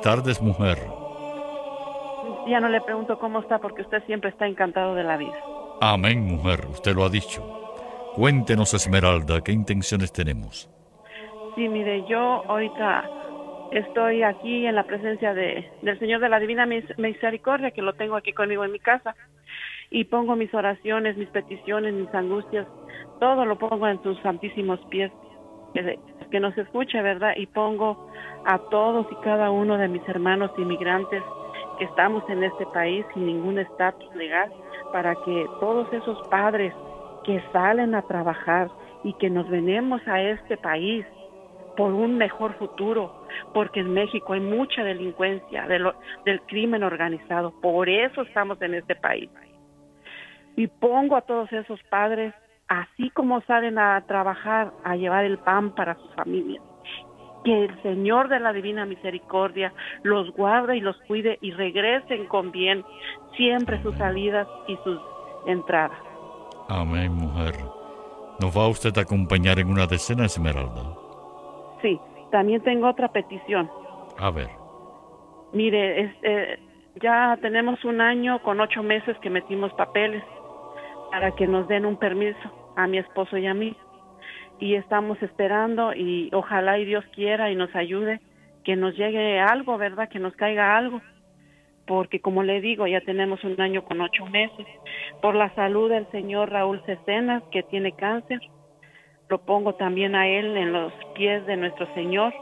tardes, mujer. Ya no le pregunto cómo está porque usted siempre está encantado de la vida. Amén, mujer, usted lo ha dicho. Cuéntenos, Esmeralda, ¿qué intenciones tenemos? Sí, mire, yo ahorita estoy aquí en la presencia del Señor de la Divina Misericordia, que lo tengo aquí conmigo en mi casa, y pongo mis oraciones, mis peticiones, mis angustias, todo lo pongo en sus santísimos pies, que nos escuche, ¿verdad? Y pongo a todos y cada uno de mis hermanos inmigrantes que estamos en este país sin ningún estatus legal, para que todos esos padres que salen a trabajar y que nos venimos a este país por un mejor futuro, porque en México hay mucha delincuencia del crimen organizado, por eso estamos en este país. Y pongo a todos esos padres, así como salen a trabajar, a llevar el pan para sus familias, que el Señor de la Divina Misericordia los guarde y los cuide y regresen con bien siempre sus Amén. salidas y sus entradas. Amén, mujer. ¿Nos va usted a acompañar en una decena, Esmeralda? Sí, también tengo otra petición. A ver. Mire, ya tenemos 1 año con 8 meses que metimos papeles para que nos den un permiso a mi esposo y a mí. Y estamos esperando y ojalá y Dios quiera y nos ayude que nos llegue algo, ¿verdad? Que nos caiga algo. Porque como le digo, ya tenemos 1 año con 8 meses. Por la salud del señor Raúl Cecenas, que tiene cáncer, lo pongo también a él en los pies de nuestro Señor.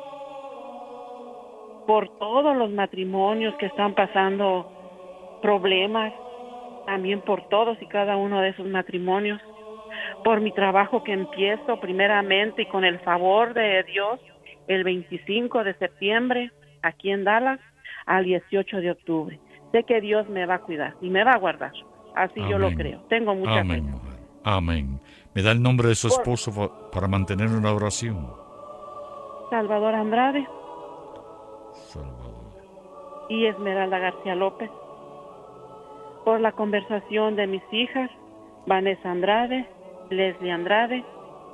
Por todos los matrimonios que están pasando problemas, también por todos y cada uno de esos matrimonios, por mi trabajo que empiezo primeramente y con el favor de Dios el 25 de septiembre aquí en Dallas al 18 de octubre. Sé que Dios me va a cuidar y me va a guardar, así yo lo Amén. creo, tengo mucha fe. Amén, mujer. Amén. ¿Me da el nombre de su Por esposo para mantener una oración? Salvador Andrade Salvador. y Esmeralda García López, por la conversación de mis hijas, Vanessa Andrade, Leslie Andrade,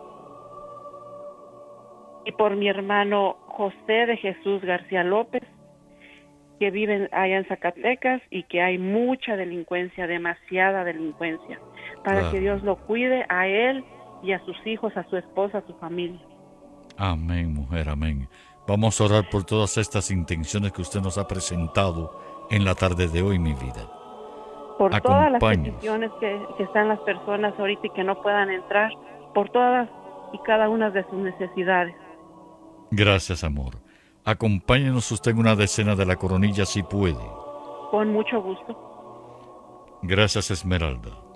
y por mi hermano José de Jesús García López, que vive allá en Zacatecas y que hay mucha delincuencia, demasiada delincuencia, para que Claro. Dios lo cuide a él y a sus hijos, a su esposa, a su familia. Amén, mujer, amén. Vamos a orar por todas estas intenciones que usted nos ha presentado en la tarde de hoy, mi vida. Por todas las Acompáñenos. peticiones que están las personas ahorita y que no puedan entrar, por todas y cada una de sus necesidades. Gracias, amor. Acompáñenos usted en una decena de la coronilla si puede. Con mucho gusto. Gracias, Esmeralda.